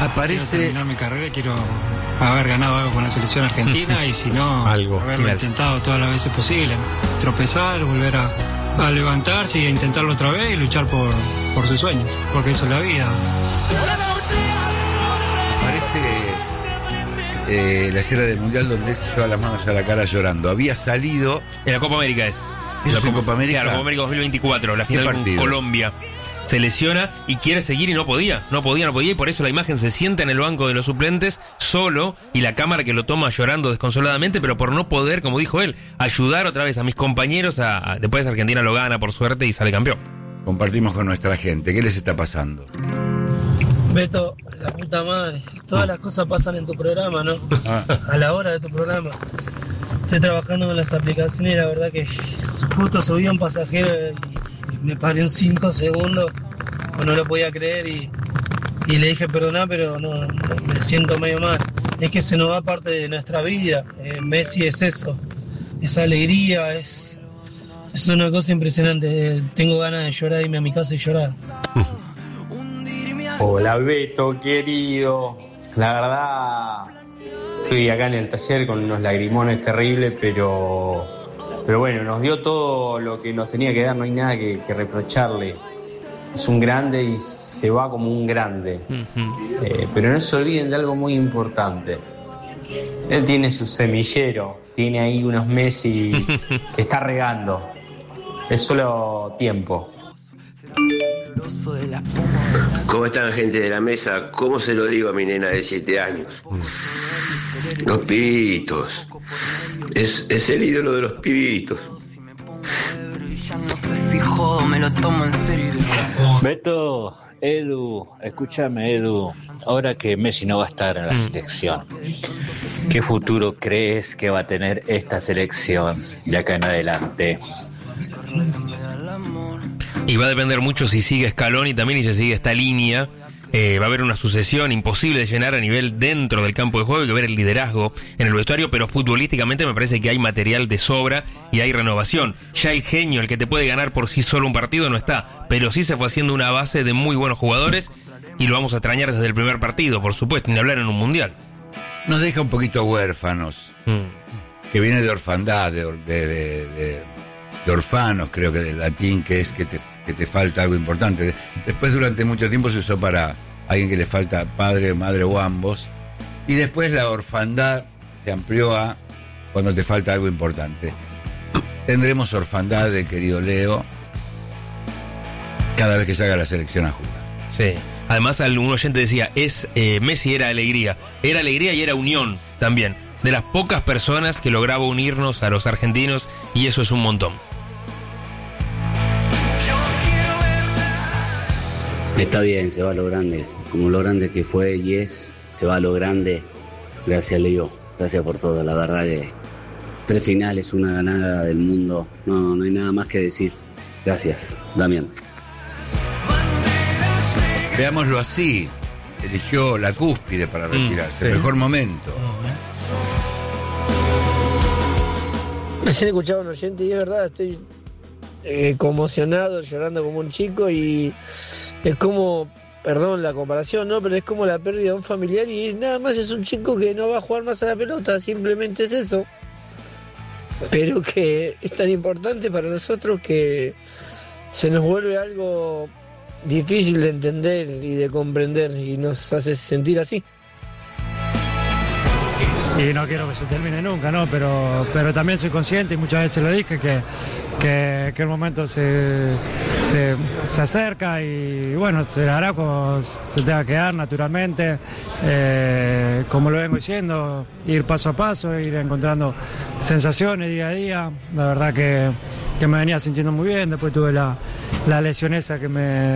Quiero terminar mi carrera y quiero haber ganado algo con la selección argentina y si no, haberlo intentado todas las veces posible. Tropezar, volver a levantarse y a intentarlo otra vez y luchar por sus sueños, porque eso es la vida. Parece la escena del Mundial donde se lleva las manos a la cara llorando. Había salido... En la Copa América es. ¿Eso es en Copa América? Claro, Copa América 2024, la final con Colombia. Se lesiona y quiere seguir y no podía, y por eso la imagen se sienta en el banco de los suplentes solo y la cámara que lo toma llorando desconsoladamente, pero por no poder, como dijo él, ayudar otra vez a mis compañeros. Después Argentina lo gana por suerte y sale campeón. Compartimos con nuestra gente. ¿Qué les está pasando? Beto, la puta madre, todas las cosas pasan en tu programa, ¿no? A la hora de tu programa. Estoy trabajando con las aplicaciones y la verdad que justo subí a un pasajero y me paré en 5 segundos, pues no lo podía creer y le dije perdoná, pero no, me siento medio mal. Es que se nos va parte de nuestra vida. Messi es eso, esa alegría, es una cosa impresionante. Tengo ganas de llorar, irme a mi casa y llorar. Hola Beto, querido. La verdad, estoy acá en el taller con unos lagrimones terribles, pero bueno, nos dio todo lo que nos tenía que dar, no hay nada que reprocharle. Es un grande y se va como un grande. Pero no se olviden de algo muy importante. Él tiene su semillero, tiene ahí unos Messi que está regando. Es solo tiempo. ¿Cómo están, gente de la mesa? ¿Cómo se lo digo a mi nena de 7 años? Los pibitos. Es el ídolo de los pibitos. Beto, Edu, escúchame, Edu. Ahora que Messi no va a estar en la selección, ¿qué futuro crees que va a tener esta selección de acá en adelante? Y va a depender mucho si sigue Scaloni también y si sigue esta línea. Va a haber una sucesión imposible de llenar a nivel dentro del campo de juego. Hay que ver el liderazgo en el vestuario, pero futbolísticamente me parece que hay material de sobra y hay renovación. Ya el genio, el que te puede ganar por sí solo un partido, no está, pero sí se fue haciendo una base de muy buenos jugadores y lo vamos a extrañar desde el primer partido, por supuesto, ni hablar en un mundial. Nos deja un poquito huérfanos, que viene de orfandad, de orfanos, creo que del latín, que es que te falta algo importante. Después durante mucho tiempo se usó para alguien que le falta padre, madre o ambos, y después la orfandad se amplió a cuando te falta algo importante. Tendremos orfandad de querido Leo cada vez que salga la selección a jugar. Sí, además algún oyente decía, Messi era alegría y era unión también, de las pocas personas que lograba unirnos a los argentinos, y eso es un montón. Está bien, se va a lo grande, como lo grande que fue y es, se va a lo grande. Gracias, Leo, gracias por todo, la verdad que 3 finales, una ganada del mundo, no hay nada más que decir. Gracias, Damián. Veámoslo así, eligió la cúspide para retirarse, el mejor momento. Recién escuchaba a un oyente y es verdad, estoy conmocionado, llorando como un chico, y es como, perdón la comparación, ¿no? Pero es como la pérdida de un familiar y nada más es un chico que no va a jugar más a la pelota, simplemente es eso. Pero que es tan importante para nosotros que se nos vuelve algo difícil de entender y de comprender y nos hace sentir así. Y no quiero que se termine nunca, ¿no? Pero también soy consciente y muchas veces lo dije que el momento se acerca y bueno, se hará cuando se tenga que dar naturalmente, como lo vengo diciendo, ir paso a paso, ir encontrando sensaciones día a día. La verdad que me venía sintiendo muy bien, después tuve la lesión esa que me